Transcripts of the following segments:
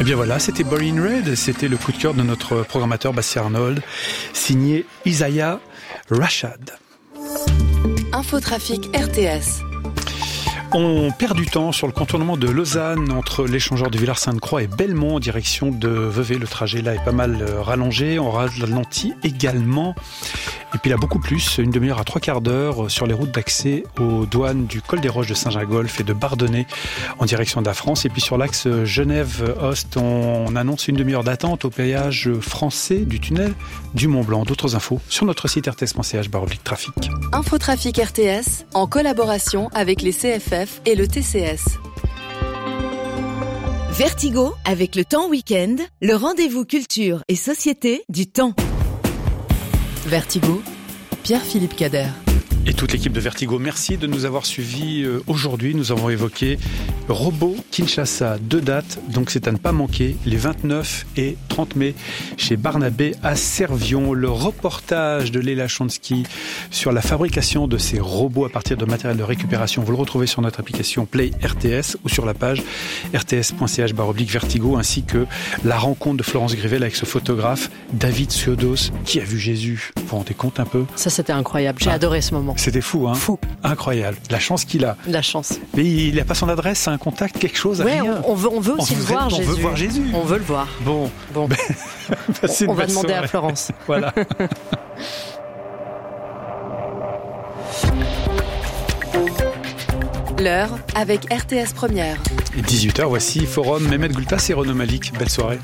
Et bien voilà, c'était Boring Red, c'était le coup de cœur de notre programmateur Bastien Arnold, signé Isaiah Rashad. Infotrafic RTS. On perd du temps sur le contournement de Lausanne entre l'échangeur de Villars-Sainte-Croix et Belmont en direction de Vevey. Le trajet là est pas mal rallongé. On ralentit également. Et puis là, beaucoup plus, une demi-heure à 3/4 d'heure sur les routes d'accès aux douanes du col des Roches de Saint-Gingolph et de Bardonnay en direction de la France. Et puis sur l'axe Genève-Ost, on annonce une demi-heure d'attente au péage français du tunnel du Mont-Blanc. D'autres infos sur notre site rts.ch/trafic. Infotrafic RTS en collaboration avec les CFF et le TCS. Vertigo avec le Temps Week-end, le rendez-vous culture et société du Temps. Vertigo, Pierre-Philippe Cader. Et toute l'équipe de Vertigo, merci de nous avoir suivis aujourd'hui. Nous avons évoqué Robot Kinshasa, 2 dates, donc c'est à ne pas manquer, les 29 et 30 mai chez Barnabé à Servion. Le reportage de Léla Chonsky sur la fabrication de ces robots à partir de matériel de récupération, vous le retrouvez sur notre application Play RTS ou sur la page rts.ch/Vertigo, ainsi que la rencontre de Florence Grivel avec ce photographe David Siodos qui a vu Jésus. Vous vous rendez compte un peu ? Ça, c'était incroyable, j'ai adoré ce moment. C'était fou, hein ? Fou. Incroyable. La chance qu'il a. La chance. Mais il n'a pas son adresse, un contact, quelque chose, rien. On veut aussi le voir, Jésus. On veut voir Jésus. On veut le voir. Bon. On va demander soirée à Florence. Voilà. L'heure avec RTS Première. Et 18h, voici Forum, Mehmet Gultas et Renaud Malik. Belle soirée.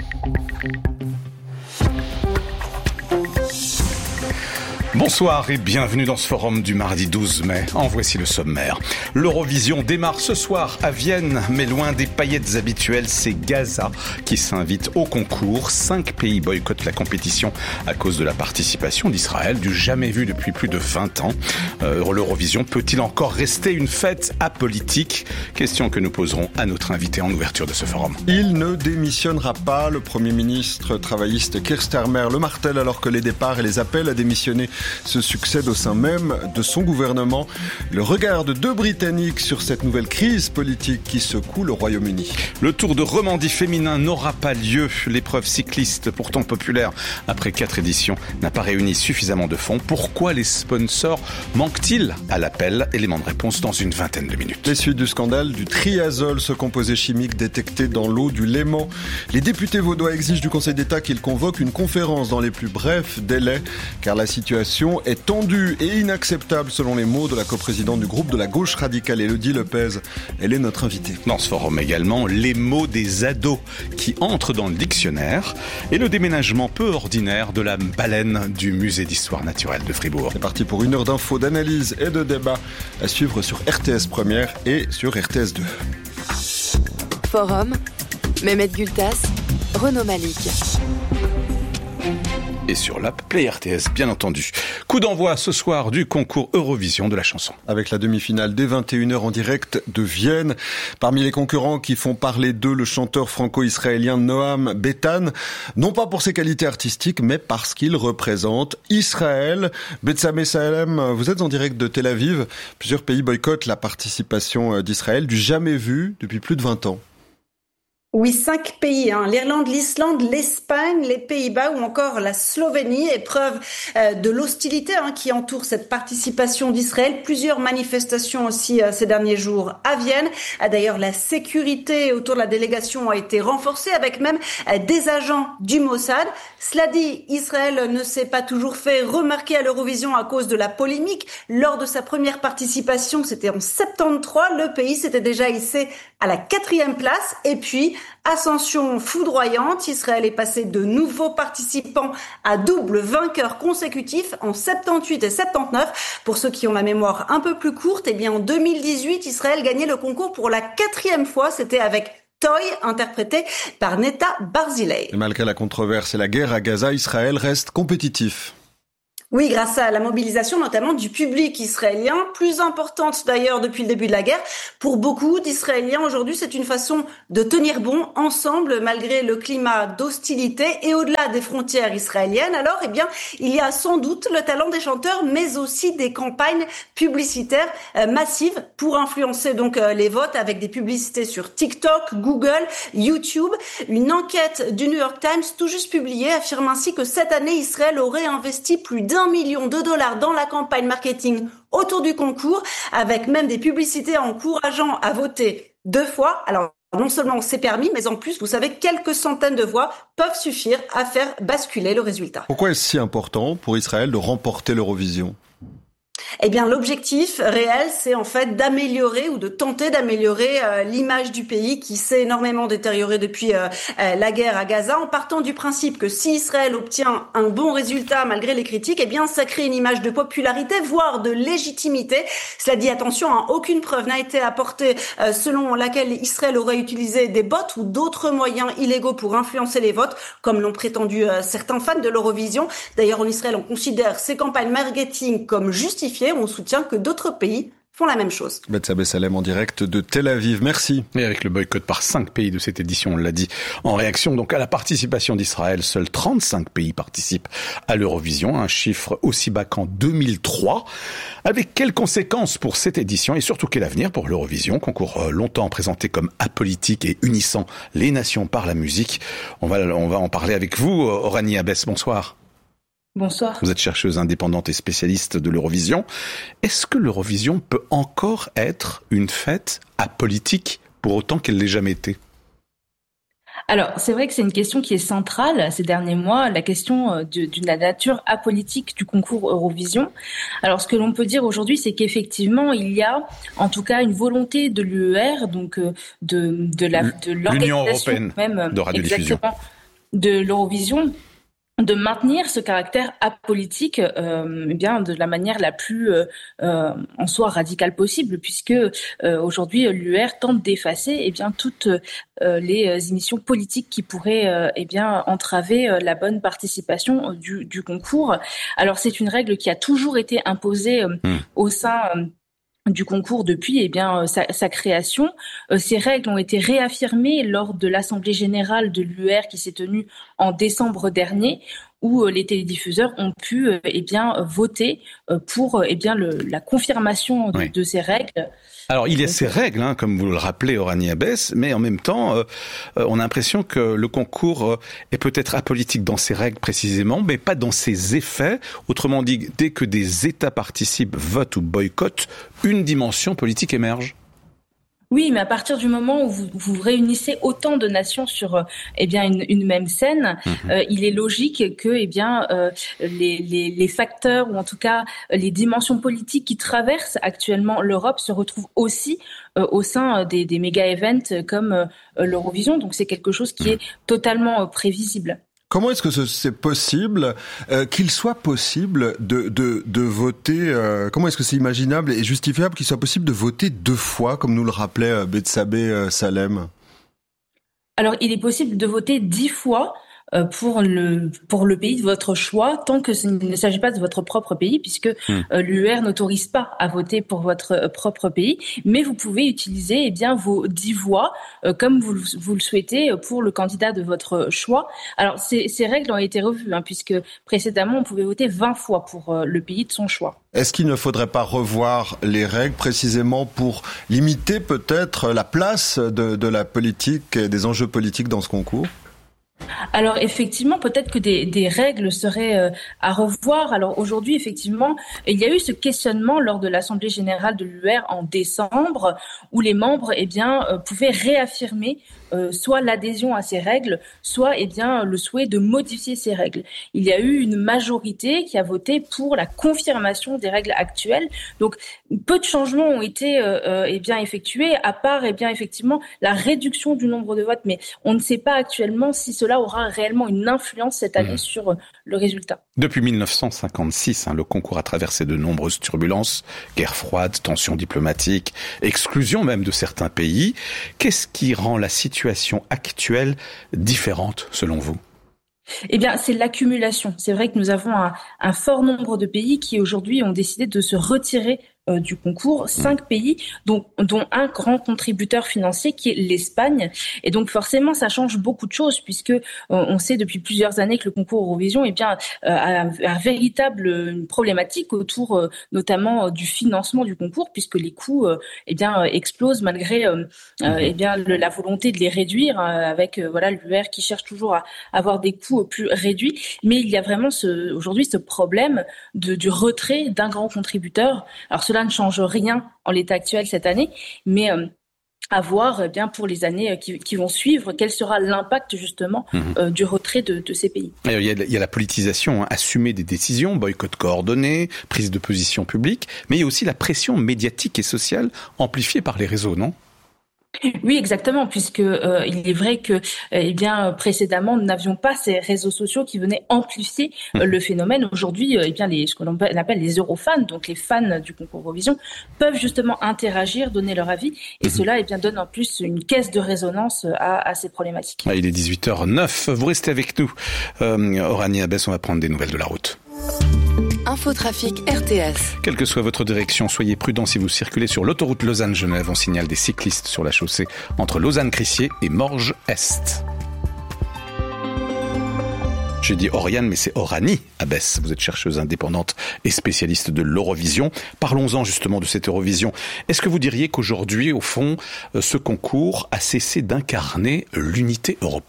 Bonsoir et bienvenue dans ce forum du mardi 12 mai. En voici le sommaire. L'Eurovision démarre ce soir à Vienne, mais loin des paillettes habituelles, c'est Gaza qui s'invite au concours. 5 pays boycottent la compétition à cause de la participation d'Israël, du jamais vu depuis plus de 20 ans. L'Eurovision peut-il encore rester une fête apolitique ? Question que nous poserons à notre invité en ouverture de ce forum. Il ne démissionnera pas. Le Premier ministre travailliste Keir Starmer le martèle alors que les départs et les appels à démissionner se succèdent au sein même de son gouvernement. Le regard de 2 Britanniques sur cette nouvelle crise politique qui secoue le Royaume-Uni. Le Tour de Romandie féminin n'aura pas lieu. L'épreuve cycliste, pourtant populaire après 4 éditions, n'a pas réuni suffisamment de fonds. Pourquoi les sponsors manquent-ils à l'appel ? Élément de réponse dans une vingtaine de minutes. Les suites du scandale du triazole, ce composé chimique détecté dans l'eau du Léman. Les députés vaudois exigent du Conseil d'État qu'il convoque une conférence dans les plus brefs délais, car la situation est tendue et inacceptable selon les mots de la coprésidente du groupe de la gauche radicale, Élodie Lepez. Elle est notre invitée. Dans ce forum également, les mots des ados qui entrent dans le dictionnaire et le déménagement peu ordinaire de la baleine du musée d'histoire naturelle de Fribourg. C'est parti pour 1 heure d'infos, d'analyse et de débat à suivre sur RTS Première et sur RTS 2. Forum, Mehmet Gultas, Renaud Malik. Et sur l'app Play RTS, bien entendu. Coup d'envoi ce soir du concours Eurovision de la chanson. Avec la demi-finale dès 21h en direct de Vienne. Parmi les concurrents qui font parler d'eux, le chanteur franco-israélien Noam Betan. Non pas pour ses qualités artistiques, mais parce qu'il représente Israël. Betsame Salem, vous êtes en direct de Tel Aviv. Plusieurs pays boycottent la participation d'Israël, du jamais vu depuis plus de 20 ans. Oui, 5 pays, l'Irlande, l'Islande, l'Espagne, les Pays-Bas ou encore la Slovénie, épreuve de l'hostilité qui entoure cette participation d'Israël. Plusieurs manifestations aussi ces derniers jours à Vienne. D'ailleurs, la sécurité autour de la délégation a été renforcée avec même des agents du Mossad. Cela dit, Israël ne s'est pas toujours fait remarquer à l'Eurovision à cause de la polémique. Lors de sa première participation, c'était en 73, le pays s'était déjà hissé à la 4e place. Et puis, ascension foudroyante, Israël est passé de nouveaux participants à double vainqueur consécutif en 78 et 79. Pour ceux qui ont la mémoire un peu plus courte, en 2018, Israël gagnait le concours pour la 4e fois. C'était avec Toy, interprété par Netta Barzilai. Et malgré la controverse et la guerre à Gaza, Israël reste compétitif. Oui, grâce à la mobilisation notamment du public israélien, plus importante d'ailleurs depuis le début de la guerre. Pour beaucoup d'Israéliens aujourd'hui, c'est une façon de tenir bon ensemble malgré le climat d'hostilité et au-delà des frontières israéliennes. Alors, il y a sans doute le talent des chanteurs, mais aussi des campagnes publicitaires massives pour influencer donc les votes avec des publicités sur TikTok, Google, YouTube. Une enquête du New York Times tout juste publiée affirme ainsi que cette année, Israël aurait investi plus d'$1 million dans la campagne marketing autour du concours, avec même des publicités encourageant à voter 2 fois. Alors, non seulement c'est permis, mais en plus, vous savez, quelques centaines de voix peuvent suffire à faire basculer le résultat. Pourquoi est-ce si important pour Israël de remporter l'Eurovision ? L'objectif réel, c'est en fait d'améliorer ou de tenter d'améliorer l'image du pays qui s'est énormément détériorée depuis la guerre à Gaza, en partant du principe que si Israël obtient un bon résultat malgré les critiques, ça crée une image de popularité, voire de légitimité. Cela dit, attention, aucune preuve n'a été apportée selon laquelle Israël aurait utilisé des bots ou d'autres moyens illégaux pour influencer les votes, comme l'ont prétendu certains fans de l'Eurovision. D'ailleurs, en Israël, on considère ces campagnes marketing comme justifiées. On soutient que d'autres pays font la même chose. Bethsabée Salem en direct de Tel Aviv. Merci. Et avec le boycott par 5 pays de cette édition, on l'a dit, en réaction donc à la participation d'Israël, seuls 35 pays participent à l'Eurovision, un chiffre aussi bas qu'en 2003. Avec quelles conséquences pour cette édition et surtout quel avenir pour l'Eurovision, concours longtemps présenté comme apolitique et unissant les nations par la musique. On va en parler avec vous, Oranie Abès. Bonsoir. Bonsoir. Vous êtes chercheuse indépendante et spécialiste de l'Eurovision. Est-ce que l'Eurovision peut encore être une fête apolitique pour autant qu'elle l'ait jamais été ? Alors, c'est vrai que c'est une question qui est centrale ces derniers mois, la question de la nature apolitique du concours Eurovision. Alors, ce que l'on peut dire aujourd'hui, c'est qu'effectivement, il y a en tout cas une volonté de l'UER, donc de l'organisation l'Union européenne même, de radiodiffusion, de l'Eurovision, de maintenir ce caractère apolitique de la manière la plus en soi radicale possible, puisque aujourd'hui l'UR tente d'effacer toutes les émissions politiques qui pourraient entraver la bonne participation du concours. Alors c'est une règle qui a toujours été imposée au sein du concours depuis sa création. Ces règles ont été réaffirmées lors de l'Assemblée générale de l'UR qui s'est tenue en décembre dernier, où les télédiffuseurs ont pu voter pour la confirmation de ces règles. Alors il y a ces règles, comme vous le rappelez, Oranie Abès, mais en même temps, on a l'impression que le concours est peut-être apolitique dans ses règles précisément, mais pas dans ses effets. Autrement dit, dès que des États participent, votent ou boycottent, une dimension politique émerge. Oui, mais à partir du moment où vous réunissez autant de nations sur une même scène, il est logique que les facteurs ou en tout cas les dimensions politiques qui traversent actuellement l'Europe se retrouvent aussi au sein des méga-events comme l'Eurovision. Donc c'est quelque chose qui est totalement prévisible. Comment est-ce que c'est possible qu'il soit possible de voter comment est-ce que c'est imaginable et justifiable qu'il soit possible de voter 2 fois, comme nous le rappelait Bethsabée Salem ? Alors, il est possible de voter 10 fois pour le pays de votre choix, tant que il ne s'agit pas de votre propre pays, puisque l'UR n'autorise pas à voter pour votre propre pays, mais vous pouvez utiliser vos 10 voix comme vous le souhaitez pour le candidat de votre choix. Alors ces règles ont été revues, puisque précédemment on pouvait voter 20 fois pour le pays de son choix. Est-ce qu'il ne faudrait pas revoir les règles précisément pour limiter peut-être la place de la politique et des enjeux politiques dans ce concours ? Alors effectivement, peut-être que des règles seraient à revoir. Alors aujourd'hui, effectivement, il y a eu ce questionnement lors de l'Assemblée générale de l'UR en décembre, où les membres pouvaient réaffirmer soit l'adhésion à ces règles, soit le souhait de modifier ces règles. Il y a eu une majorité qui a voté pour la confirmation des règles actuelles. Donc peu de changements ont été effectués, à part effectivement la réduction du nombre de votes, mais on ne sait pas actuellement si cela aura réellement une influence cette année sur le résultat. Depuis 1956, le concours a traversé de nombreuses turbulences, guerre froide, tensions diplomatiques, exclusion même de certains pays. Qu'est-ce qui rend la situation actuelle différente selon vous ? Eh bien, c'est l'accumulation. C'est vrai que nous avons un fort nombre de pays qui aujourd'hui ont décidé de se retirer du concours, 5 pays, dont un grand contributeur financier qui est l'Espagne. Et donc forcément, ça change beaucoup de choses puisque on sait depuis plusieurs années que le concours Eurovision a un véritable problématique autour notamment du financement du concours, puisque les coûts explosent malgré la volonté de les réduire avec l'UR qui cherche toujours à avoir des coûts plus réduits. Mais il y a vraiment aujourd'hui ce problème du retrait d'un grand contributeur. Alors cela ne change rien en l'état actuel cette année, mais à voir pour les années qui vont suivre, quel sera l'impact justement du retrait de ces pays. Il y a la politisation, assumer des décisions, boycott coordonné, prise de position publique, mais il y a aussi la pression médiatique et sociale amplifiée par les réseaux, non ? Oui, exactement, puisque il est vrai que précédemment nous n'avions pas ces réseaux sociaux qui venaient amplifier le phénomène. Aujourd'hui, ce que l'on appelle les eurofans, donc les fans du concours Eurovision, peuvent justement interagir, donner leur avis, et cela donne en plus une caisse de résonance à ces problématiques. Il est 18h09, vous restez avec nous. Oranie Abès, on va prendre des nouvelles de la route. Infotrafic RTS. Quelle que soit votre direction, soyez prudents si vous circulez sur l'autoroute Lausanne-Genève. On signale des cyclistes sur la chaussée entre Lausanne-Crissier et Morges-Est. J'ai dit Oriane, mais c'est Oranie Abès. Vous êtes chercheuse indépendante et spécialiste de l'Eurovision. Parlons-en justement de cette Eurovision. Est-ce que vous diriez qu'aujourd'hui, au fond, ce concours a cessé d'incarner l'unité européenne ?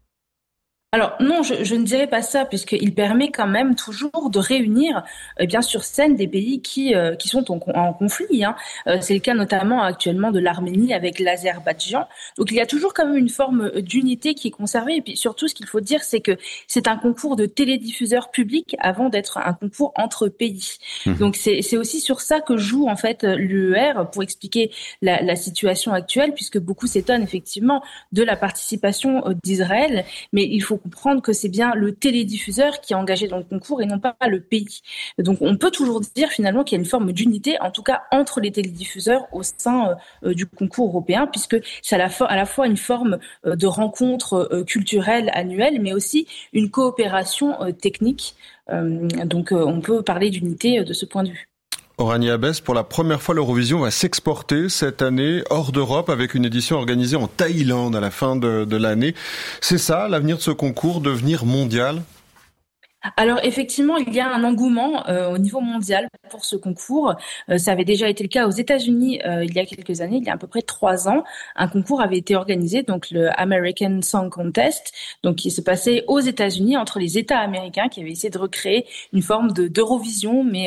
Alors non, je ne dirais pas ça, puisqu'il permet quand même toujours de réunir sur scène des pays qui sont en conflit. C'est le cas notamment actuellement de l'Arménie avec l'Azerbaïdjan. Donc il y a toujours quand même une forme d'unité qui est conservée. Et puis surtout, ce qu'il faut dire, c'est que c'est un concours de télédiffuseurs publics avant d'être un concours entre pays. Donc c'est aussi sur ça que joue en fait l'UER pour expliquer la situation actuelle, puisque beaucoup s'étonnent effectivement de la participation d'Israël, mais il faut comprendre que c'est bien le télédiffuseur qui est engagé dans le concours et non pas le pays. Donc on peut toujours dire finalement qu'il y a une forme d'unité, en tout cas entre les télédiffuseurs au sein du concours européen, puisque c'est à la fois une forme de rencontre culturelle annuelle, mais aussi une coopération technique. Donc on peut parler d'unité de ce point de vue. Oranie Abès, pour la première fois, l'Eurovision va s'exporter cette année hors d'Europe avec une édition organisée en Thaïlande à la fin de l'année. C'est ça, l'avenir de ce concours, devenir mondial ? Alors effectivement, il y a un engouement au niveau mondial pour ce concours. Ça avait déjà été le cas aux États-Unis il y a quelques années, il y a à peu près 3 ans. Un concours avait été organisé, donc le American Song Contest, donc qui se passait aux États-Unis entre les États américains qui avaient essayé de recréer une forme d'Eurovision, mais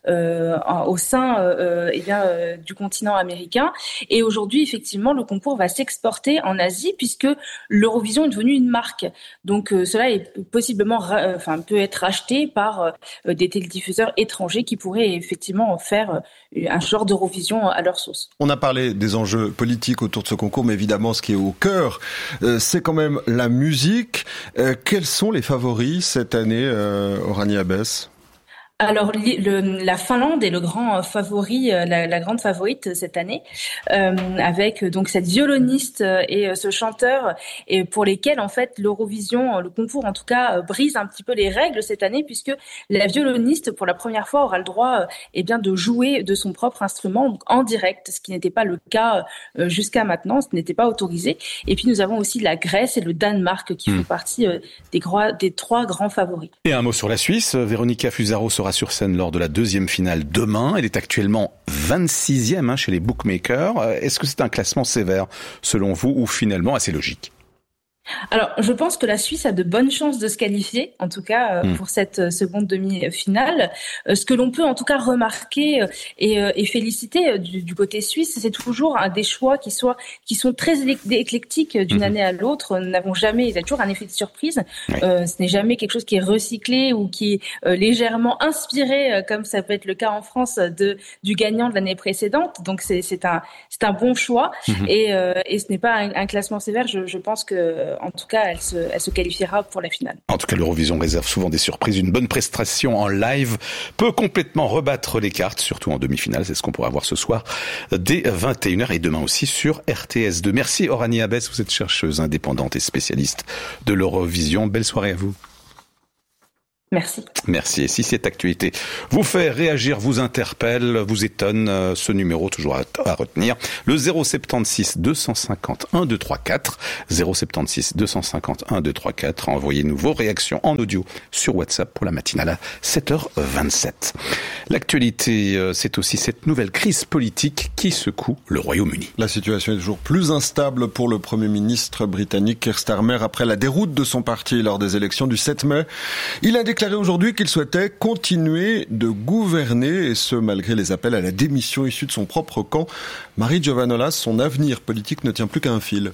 au sein du continent américain. Et aujourd'hui, effectivement, le concours va s'exporter en Asie puisque l'Eurovision est devenue une marque. Donc cela est possiblement, peut être acheté par des télédiffuseurs étrangers qui pourraient effectivement faire un genre d'Eurovision à leur sauce. On a parlé des enjeux politiques autour de ce concours, mais évidemment ce qui est au cœur, c'est quand même la musique. Quels sont les favoris cette année, Oranie Abès ? Alors la Finlande est le grand favori, la grande favorite cette année, avec donc cette violoniste et ce chanteur, et pour lesquels en fait l'Eurovision, le concours en tout cas, brise un petit peu les règles cette année, puisque la violoniste pour la première fois aura le droit de jouer de son propre instrument donc en direct, ce qui n'était pas le cas jusqu'à maintenant, ce n'était pas autorisé. Et puis nous avons aussi la Grèce et le Danemark qui font partie des 3 grands favoris. Et un mot sur la Suisse, Véronica Fusaro sera sur scène lors de la 2e finale demain. Elle est actuellement 26e chez les bookmakers. Est-ce que c'est un classement sévère selon vous ou finalement assez logique ? Alors, je pense que la Suisse a de bonnes chances de se qualifier, en tout cas pour cette seconde demi-finale. Ce que l'on peut en tout cas remarquer et féliciter du côté suisse, c'est toujours des choix qui sont très éclectiques d'une année à l'autre. Nous n'avons jamais, il y a toujours un effet de surprise. Ce n'est jamais quelque chose qui est recyclé ou qui est légèrement inspiré, comme ça peut être le cas en France du gagnant de l'année précédente. Donc c'est un bon choix et ce n'est pas un classement sévère. Je pense que en en tout cas, elle se qualifiera pour la finale. En tout cas, l'Eurovision réserve souvent des surprises. Une bonne prestation en live peut complètement rebattre les cartes, surtout en demi-finale. C'est ce qu'on pourra voir ce soir dès 21h et demain aussi sur RTS2. Merci Oranie Abès, vous êtes chercheuse indépendante et spécialiste de l'Eurovision. Belle soirée à vous. Merci. Merci. Et si cette actualité vous fait réagir, vous interpelle, vous étonne, ce numéro toujours à retenir, le 076 250 1234, 076 250 1234. Envoyez-nous vos réactions en audio sur WhatsApp pour la matinale à 7h27. L'actualité, c'est aussi cette nouvelle crise politique qui secoue le Royaume-Uni. La situation est toujours plus instable pour le Premier ministre britannique Keir Starmer après la déroute de son parti lors des élections du 7 mai. Il a déclaré aujourd'hui qu'il souhaitait continuer de gouverner, et ce malgré les appels à la démission issus de son propre camp. Marie Giovanolas, son avenir politique ne tient plus qu'à un fil.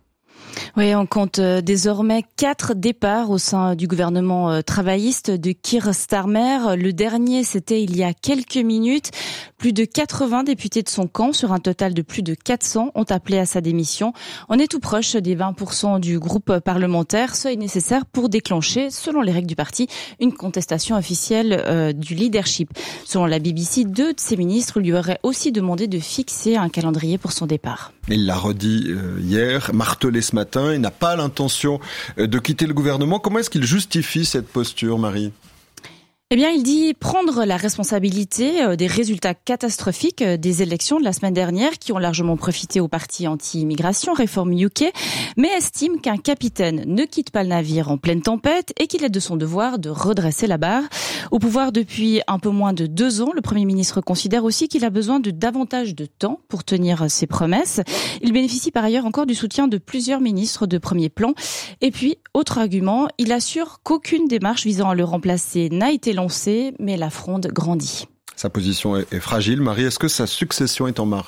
Oui, on compte désormais 4 départs au sein du gouvernement travailliste de Keir Starmer. Le dernier, c'était il y a quelques minutes. Plus de 80 députés de son camp, sur un total de plus de 400, ont appelé à sa démission. On est tout proche des 20% du groupe parlementaire, seuil nécessaire pour déclencher, selon les règles du parti, une contestation officielle du leadership. Selon la BBC, 2 de ses ministres lui auraient aussi demandé de fixer un calendrier pour son départ. Il l'a redit hier, martelé ce matin, il n'a pas l'intention de quitter le gouvernement. Comment est-ce qu'il justifie cette posture, Marie ? Eh bien, il dit prendre la responsabilité des résultats catastrophiques des élections de la semaine dernière qui ont largement profité au parti anti-immigration, Réforme UK, mais estime qu'un capitaine ne quitte pas le navire en pleine tempête et qu'il est de son devoir de redresser la barre. Au pouvoir depuis un peu moins de 2 ans, le Premier ministre considère aussi qu'il a besoin de davantage de temps pour tenir ses promesses. Il bénéficie par ailleurs encore du soutien de plusieurs ministres de premier plan. Et puis, autre argument, il assure qu'aucune démarche visant à le remplacer n'a été lancée, mais la fronde grandit. Sa position est fragile. Marie, est-ce que sa succession est en marche ?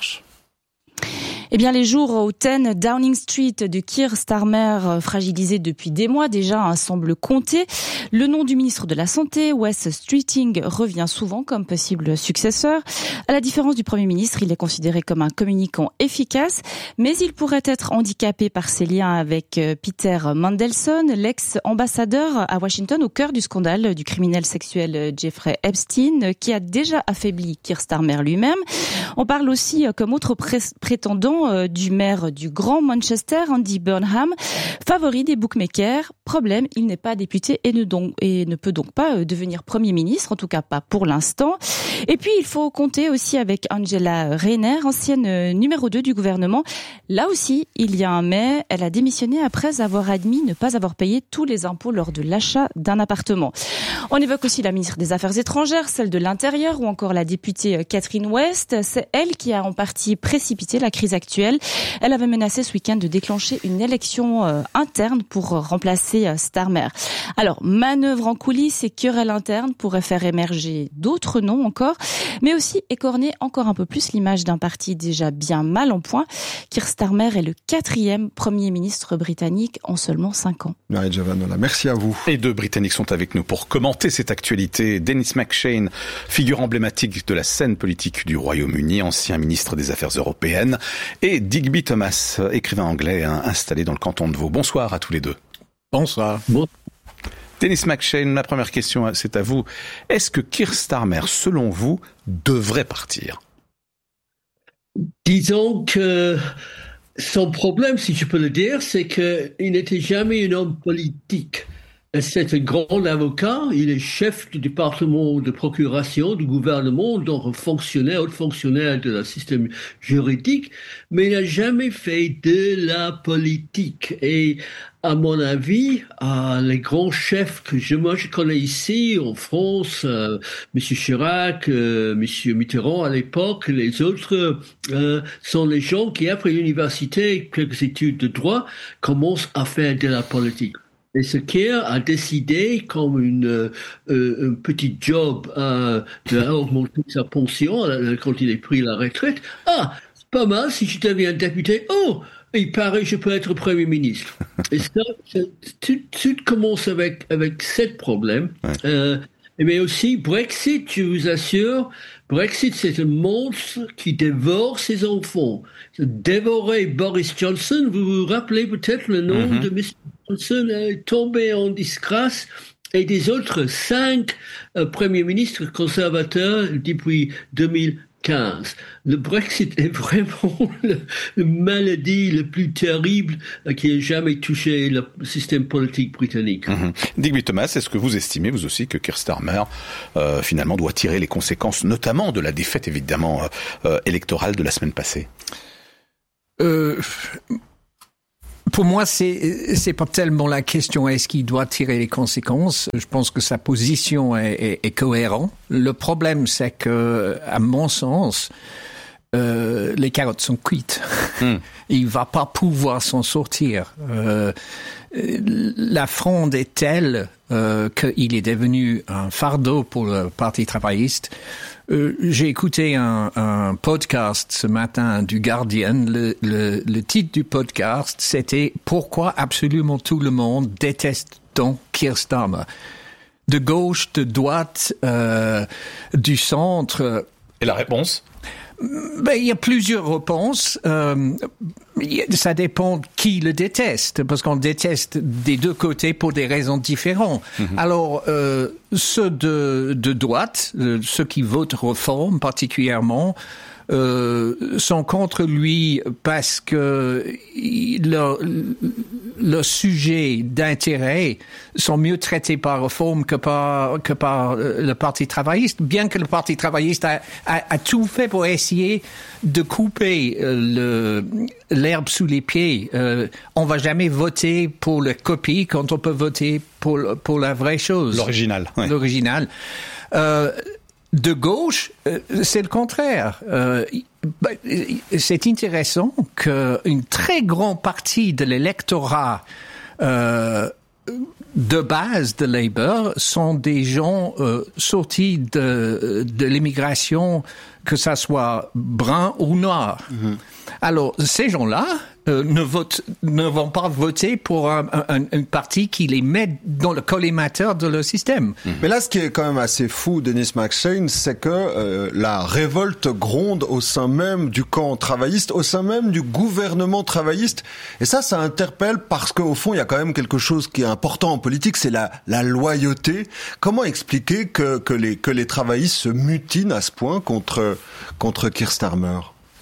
Eh bien, les jours au 10 Downing Street de Keir Starmer, fragilisé depuis des mois déjà, semblent compter. Le nom du ministre de la Santé, Wes Streeting, revient souvent comme possible successeur. À la différence du Premier ministre, il est considéré comme un communicant efficace, mais il pourrait être handicapé par ses liens avec Peter Mandelson, l'ex-ambassadeur à Washington au cœur du scandale du criminel sexuel Jeffrey Epstein, qui a déjà affaibli Keir Starmer lui-même. On parle aussi comme autre prétendant du maire du Grand Manchester, Andy Burnham, favori des bookmakers. Problème, il n'est pas député et ne peut donc pas devenir Premier ministre, en tout cas pas pour l'instant. Et puis, il faut compter aussi avec Angela Rayner, ancienne numéro 2 du gouvernement. Là aussi, il y a un mais, elle a démissionné après avoir admis ne pas avoir payé tous les impôts lors de l'achat d'un appartement. On évoque aussi la ministre des Affaires étrangères, celle de l'Intérieur ou encore la députée Catherine West. C'est elle qui a en partie précipité la crise actuelle. Elle avait menacé ce week-end de déclencher une élection interne pour remplacer Starmer. Alors, manœuvre en coulisses et querelle interne pourraient faire émerger d'autres noms encore, mais aussi écorner encore un peu plus l'image d'un parti déjà bien mal en point. Keir Starmer est le 4e Premier ministre britannique en seulement 5 ans. Marie Giovanolas, merci à vous. Et 2 Britanniques sont avec nous pour commenter cette actualité. Denis McShane, figure emblématique de la scène politique du Royaume-Uni, ancien ministre des Affaires européennes, et Digby Thomas, écrivain anglais installé dans le canton de Vaud. Bonsoir à tous les 2. Bonsoir. Denis McShane, ma première question, c'est à vous. Est-ce que Keir Starmer, selon vous, devrait partir ? Disons que son problème, si je peux le dire, c'est qu'il n'était jamais un homme politique. C'est un grand avocat, il est chef du département de procuration du gouvernement, donc haut fonctionnaire de la système juridique, mais il n'a jamais fait de la politique. Et à mon avis, les grands chefs que je connais ici en France, M. Chirac, M. Mitterrand à l'époque, les autres sont les gens qui, après l'université, quelques études de droit, commencent à faire de la politique. Et ce Keir a décidé, comme un petit job, d'augmenter sa pension quand il a pris la retraite. C'est pas mal si je deviens député. Il paraît que je peux être Premier ministre. Et ça, tout commence avec 7 problèmes. Ouais. Mais aussi, Brexit, je vous assure, Brexit, c'est un monstre qui dévore ses enfants. Dévorer Boris Johnson, vous vous rappelez peut-être le nom de M. Johnson est tombé en disgrâce et des autres 5 premiers ministres conservateurs depuis 2015. Le Brexit est vraiment la maladie la plus terrible qui ait jamais touché le système politique britannique. Digby Thomas, est-ce que vous estimez, vous aussi, que Keir Starmer, finalement, doit tirer les conséquences, notamment de la défaite, évidemment, électorale de la semaine passée? Pour moi, c'est pas tellement la question est-ce qu'il doit tirer les conséquences. Je pense que sa position est cohérente. Le problème, c'est que, à mon sens, les carottes sont cuites. Il va pas pouvoir s'en sortir. La fronde est telle qu'il est devenu un fardeau pour le Parti travailliste. J'ai écouté un podcast ce matin du Guardian. Le titre du podcast, c'était « Pourquoi absolument tout le monde déteste donc Keir Starmer ?» De gauche, de droite, du centre. Et la réponse ? Il y a plusieurs réponses. Ça dépend qui le déteste, parce qu'on déteste des deux côtés pour des raisons différentes. Alors, ceux de droite, ceux qui votent réforme particulièrement, sont contre lui parce que leurs sujets d'intérêt sont mieux traités par réforme que par le Parti travailliste, bien que le Parti travailliste a tout fait pour essayer de couper l'herbe sous les pieds. On va jamais voter pour la copie quand on peut voter pour la vraie chose. L'original. Ouais. L'original. De gauche, c'est le contraire. C'est intéressant qu'une très grande partie de l'électorat de base de Labour sont des gens sortis de l'immigration, que ça soit brun ou noir. Alors, ces gens-là ne vont pas voter pour une partie qui les met dans le collimateur de leur système. Mais là, ce qui est quand même assez fou, Denis McShane, c'est que la révolte gronde au sein même du camp travailliste, au sein même du gouvernement travailliste. Et ça interpelle parce qu'au fond, il y a quand même quelque chose qui est important en politique, c'est la loyauté. Comment expliquer que les travaillistes se mutinent à ce point contre Keir Starmer?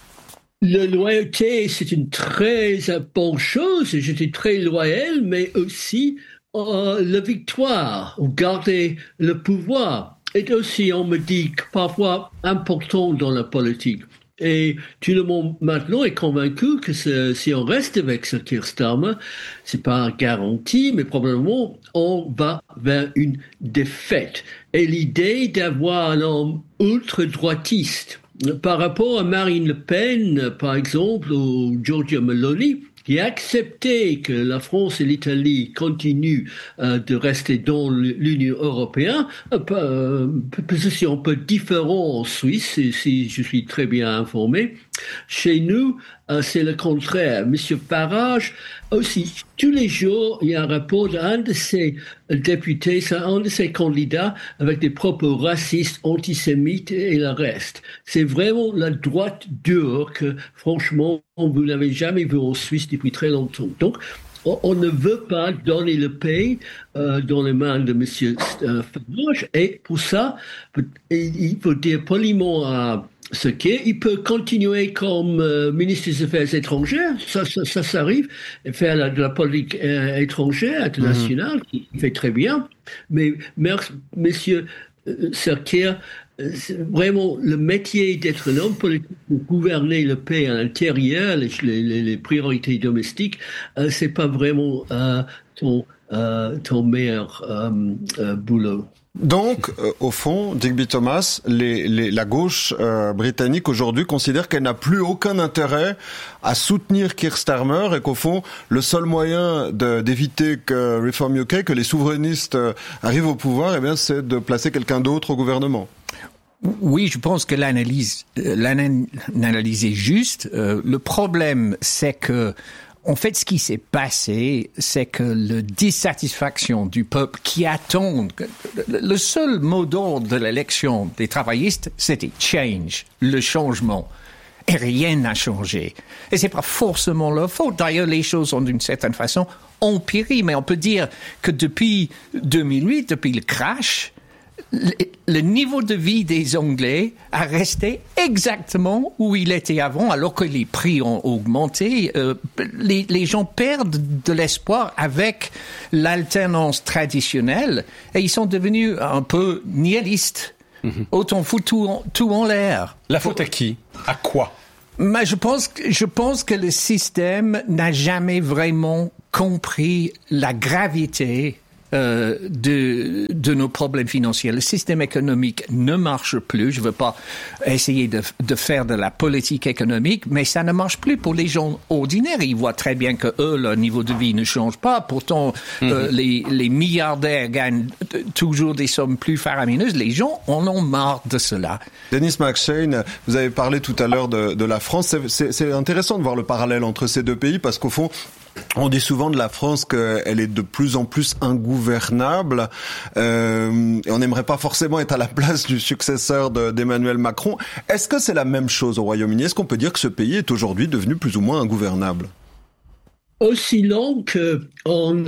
La loyauté, c'est une très bonne chose. J'étais très loyal, mais aussi la victoire, ou garder le pouvoir, est aussi, on me dit, parfois important dans la politique. Et tout le monde maintenant est convaincu que si on reste avec ce Keir Starmer, c'est pas garanti, mais probablement on va vers une défaite. Et l'idée d'avoir un homme ultra-droitiste par rapport à Marine Le Pen, par exemple, ou Giorgia Meloni, qui a accepté que la France et l'Italie continuent de rester dans l'Union européenne, position un peu différente en Suisse, si je suis très bien informé. Chez nous, c'est le contraire. Monsieur Farage, aussi, tous les jours, il y a un rapport d'un de ses députés, un de ses candidats, avec des propos racistes, antisémites et le reste. C'est vraiment la droite dure que, franchement, vous n'avez jamais vu en Suisse depuis très longtemps. Donc, on ne veut pas donner le pays dans les mains de monsieur Farage, et pour ça, il faut dire poliment à ce qu'il peut continuer comme ministre des Affaires étrangères, ça arrive, et faire de la politique étrangère, internationale, qui fait très bien. Mais monsieur Keir, vraiment le métier d'être un homme politique pour gouverner le pays à l'intérieur, les priorités domestiques, c'est pas vraiment ton meilleur boulot. Donc, au fond, Digby Thomas, la gauche britannique aujourd'hui considère qu'elle n'a plus aucun intérêt à soutenir Keir Starmer et qu'au fond, le seul moyen d'éviter que Reform UK, que les souverainistes arrivent au pouvoir, c'est de placer quelqu'un d'autre au gouvernement. Oui, je pense que l'analyse est juste. Le problème, c'est que en fait, ce qui s'est passé, c'est que la dissatisfaction du peuple qui attend, le seul mot d'ordre de l'élection des travaillistes, c'était change, le changement. et rien n'a changé. Et c'est pas forcément leur faute. D'ailleurs, les choses ont d'une certaine façon empiré, mais on peut dire que depuis 2008, depuis le crash, le niveau de vie des Anglais a resté exactement où il était avant, alors que les prix ont augmenté. Les gens perdent de l'espoir avec l'alternance traditionnelle et ils sont devenus un peu nihilistes. Autant foutre tout en l'air. La faute à qui? À quoi? Mais je pense que le système n'a jamais vraiment compris la gravité de nos problèmes financiers. Le système économique ne marche plus. Je veux pas essayer de faire de la politique économique, mais ça ne marche plus pour les gens ordinaires. Ils voient très bien que eux, leur niveau de vie ne change pas. Pourtant, les milliardaires gagnent toujours des sommes plus faramineuses. Les gens en ont marre de cela. Denis McShane, vous avez parlé tout à l'heure de la France. C'est intéressant de voir le parallèle entre ces deux pays parce qu'au fond, on dit souvent de la France qu'elle est de plus en plus ingouvernable et on n'aimerait pas forcément être à la place du successeur d'Emmanuel Macron. Est-ce que c'est la même chose au Royaume-Uni? Est-ce qu'on peut dire que ce pays est aujourd'hui devenu plus ou moins ingouvernable? Aussi long qu'on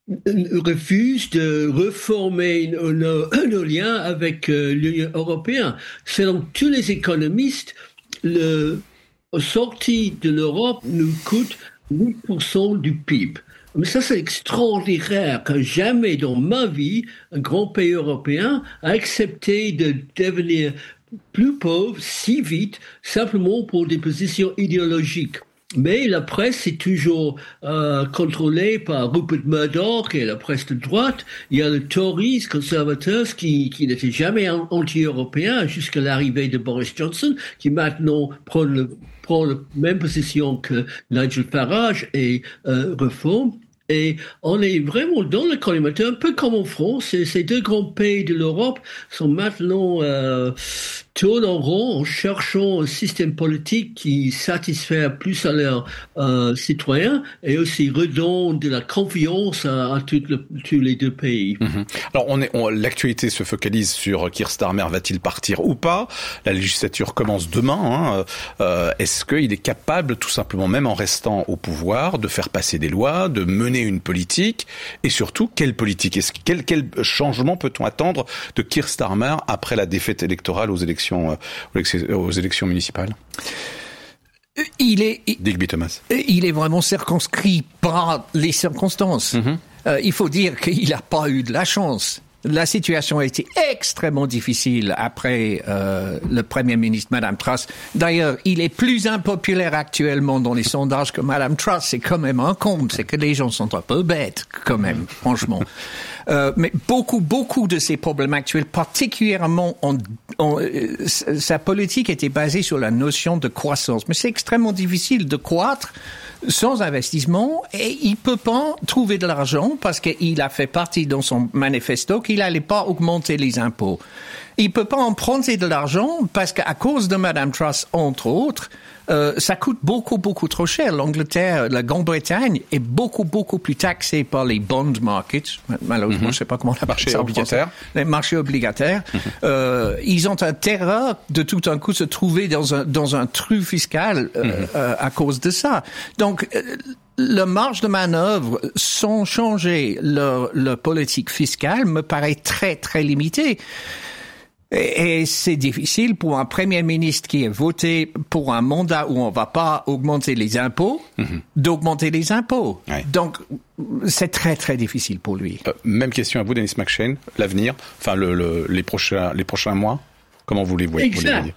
refuse de reformer nos liens avec l'Union européenne. Selon tous les économistes, la sortie de l'Europe nous coûte 8% du PIB. Mais ça, c'est extraordinaire que jamais dans ma vie, un grand pays européen a accepté de devenir plus pauvre si vite, simplement pour des positions idéologiques. Mais la presse est toujours contrôlée par Rupert Murdoch et la presse de droite. Il y a les Tories conservateurs qui n'étaient jamais anti-européens jusqu'à l'arrivée de Boris Johnson, qui maintenant prend la même position que Nigel Farage et Reform. Et on est vraiment dans le collimateur, un peu comme en France. Ces deux grands pays de l'Europe sont maintenant tournent en rond en cherchant un système politique qui satisfait plus à leurs citoyens et aussi redonne de la confiance à tous les deux pays. Alors l'actualité se focalise sur Keir Starmer, va-t-il partir ou pas? La législature commence demain. Est-ce qu'il est capable, tout simplement, même en restant au pouvoir, de faire passer des lois, de mener une politique? Et surtout, quelle politique? Quel changement peut-on attendre de Keir Starmer après la défaite électorale aux élections municipales? Il est Digby Thomas. Il est vraiment circonscrit par les circonstances. Il faut dire qu'il n'a pas eu de la chance. La situation a été extrêmement difficile après le Premier ministre, Madame Truss. D'ailleurs, il est plus impopulaire actuellement dans les sondages que Madame Truss. C'est quand même un comble. C'est que les gens sont un peu bêtes, quand même, franchement. Mais beaucoup de ces problèmes actuels, particulièrement sa politique était basée sur la notion de croissance. Mais c'est extrêmement difficile de croître sans investissement et il peut pas trouver de l'argent parce qu'il a fait partie dans son manifesto qu'il allait pas augmenter les impôts. Il peut pas emprunter de l'argent parce qu'à cause de Madame Truss, entre autres, ça coûte beaucoup trop cher. L'Angleterre, la Grande-Bretagne est beaucoup plus taxée par les bond markets. Malheureusement, je sais pas comment on appelle ça. Obligataires. Les marchés obligataires. Ils ont intérêt de tout un coup se trouver dans un trou fiscal à cause de ça. Donc, la marge de manœuvre sans changer leur politique fiscale me paraît très limitée. Et c'est difficile pour un Premier ministre qui est voté pour un mandat où on va pas augmenter les impôts, d'augmenter les impôts. Ouais. Donc, c'est très difficile pour lui. Même question à vous, Denis McShane. L'avenir, enfin les prochains mois, comment vous les voyez? Exact.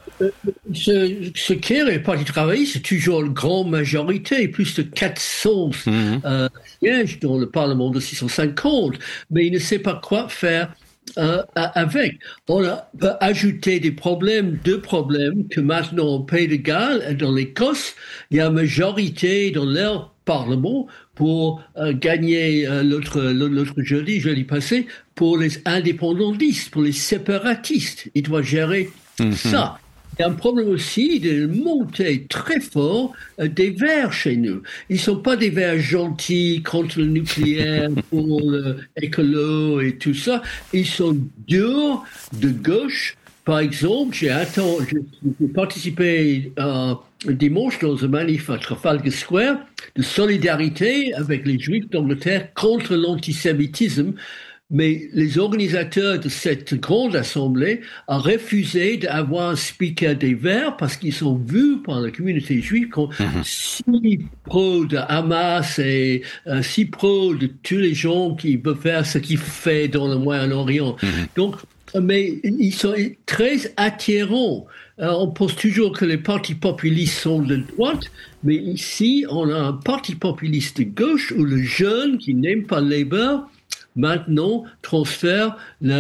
Ce qu'est le Parti travailliste, c'est toujours une grande majorité, plus de 400 sièges dans le Parlement de 650, mais il ne sait pas quoi faire avec. On a ajouté deux problèmes que maintenant au Pays de Galles et dans l'Écosse, il y a une majorité dans leur Parlement pour gagner l'autre jeudi passé, pour les indépendantistes, pour les séparatistes. Il doit gérer ça. Il y a un problème aussi de monter très fort des Verts chez nous. Ils sont pas des Verts gentils contre le nucléaire, pour l'écolo et tout ça. Ils sont durs de gauche Par exemple, j'ai participé dimanche dans un manif à Trafalgar Square de solidarité avec les Juifs d'Angleterre contre l'antisémitisme. Mais les organisateurs de cette grande assemblée ont refusé d'avoir un speaker des Verts parce qu'ils sont vus par la communauté juive comme si pro de Hamas et si pro de tous les gens qui veulent faire ce qu'il fait dans le Moyen-Orient. Donc, mais ils sont très attirants. On pense toujours que les partis populistes sont de droite, mais ici, on a un parti populiste de gauche où le jeune qui n'aime pas Labour maintenant transfère